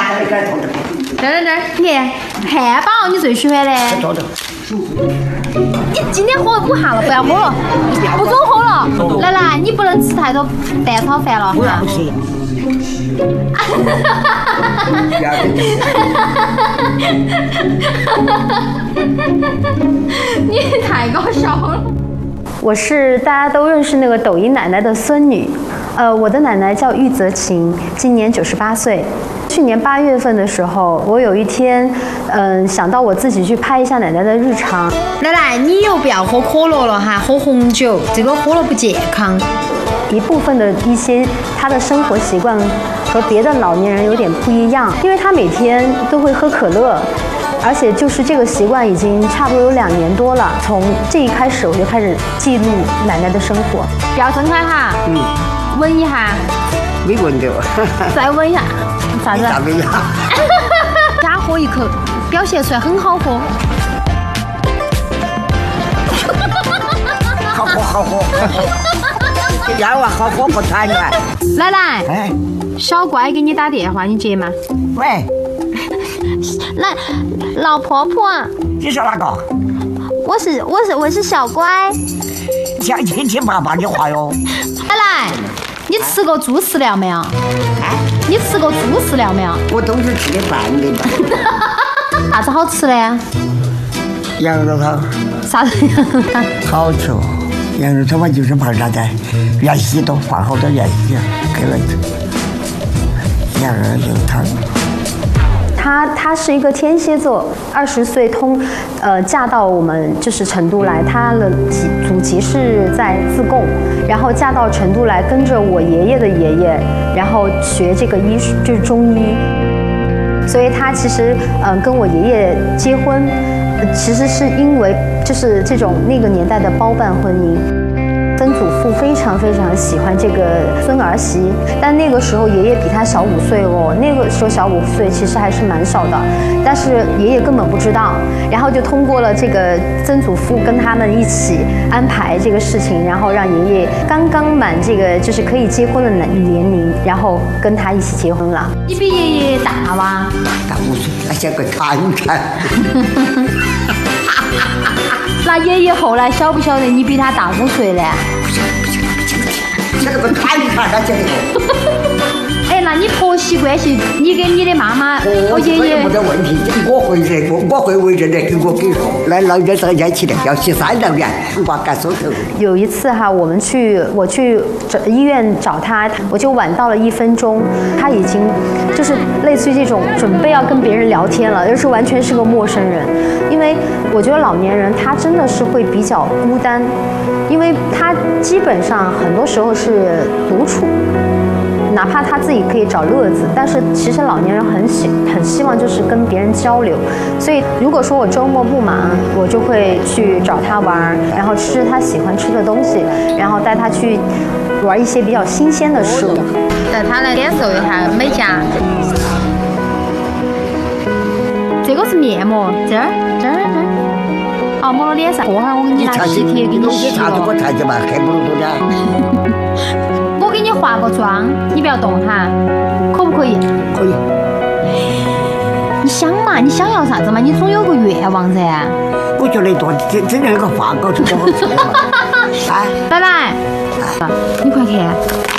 你看汉堡你最喜欢的。你今天喝不下了，不要喝了，不准喝了。奶奶，你不能吃太多蛋炒饭了哈。你太搞笑了。 我是大家都认识那个抖音奶奶的孙女，我的奶奶叫玉泽琴，今年98岁。去年8月份的时候，我有一天，想到我自己去拍一下奶奶的日常。 奶奶，你又不要喝可乐了哈，喝红酒，这个喝了不健康。 一部分的一些她的生活习惯和别的老年人有点不一样，因为她每天都会喝可乐。而且就是这个习惯已经差不多有2年多了，从这一开始我就开始记录奶奶的生活。 不要睁开哈，闻一下， 没闻到， 再闻一下，啥子？ 咋没有？ 假喝一口，表现出来很好喝。 好喝好喝，要啊好喝不团圆。 奶奶， 哎， 小乖给你打电话，你接吗？ 喂。 来，老婆婆， 你说哪个？ 我是小乖。 讲听爸爸的话哟。 奶奶，你吃过猪饲料没有？你吃过猪饲料没有？ 我都是吃的饭的嘛。 啥子好吃的呀？ 羊肉汤。 啥子羊肉汤？ 好吃哦，羊肉汤嘛就是放啥子？芫荽都放好多芫荽给了羊肉汤。 她是一个天蝎座，20岁嫁到我们就是成都来，她的祖籍是在自贡，然后嫁到成都来，跟着我爷爷的爷爷，然后学这个医就是中医，所以她其实跟我爷爷结婚，其实是因为就是这种那个年代的包办婚姻。曾祖父非常非常喜欢这个孙儿媳，但那个时候爷爷比他小5岁哦，那个时候小5岁其实还是蛮少的，但是爷爷根本不知道，然后就通过了这个曾祖父跟他们一起安排这个事情，然后让爷爷刚刚满这个就是可以结婚的年龄，然后跟他一起结婚了。 你比爷爷大哇？ 大5岁，那像个摊摊。 那爷爷后来晓不晓得你比他大5岁呢？ 像个摊摊，他讲的。 哎，那你婆媳关系，你跟你的妈妈和爷爷没得问题，我会认，我会为人的，给我给说。来老远到一起的，要去3两元，我赶手头。 有一次哈，我去医院找他，我就晚到了1分钟，他已经就是类似于这种准备要跟别人聊天了，就是完全是个陌生人。因为我觉得老年人他真的是会比较孤单，因为他基本上很多时候是独处。哪怕他自己可以找乐子，但是其实老年人很希望就是跟别人交流，所以如果说我周末不忙，我就会去找他玩，然后吃他喜欢吃的东西，然后带他去玩一些比较新鲜的事物， 带他来感受一下美甲。这个是面膜，这儿。哦，抹到脸上，过会儿我给你拿洗贴给你洗了。 我看见嘛，黑不噜噜的。 我给你化个妆，你不要动哈，可不可以？ 可以。 你想嘛，你想要啥子嘛？你总有个愿望噻。 我觉得多真正那个发糕就多好吃了。 奶奶，你快看。